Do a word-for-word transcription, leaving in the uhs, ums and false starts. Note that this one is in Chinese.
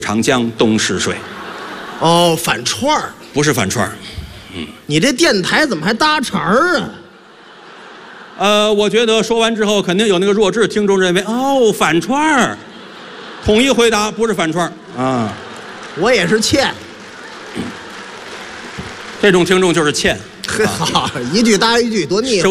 长江东逝水。 哦，反串儿， 不是反串儿。 嗯，你这电台怎么还搭茬儿啊？ 呃，我觉得说完之后，肯定有那个弱智听众认为，哦，反串儿。统一回答，不是反串儿啊。 我也是欠。 这种听众就是欠。 好，一句搭一句，多腻。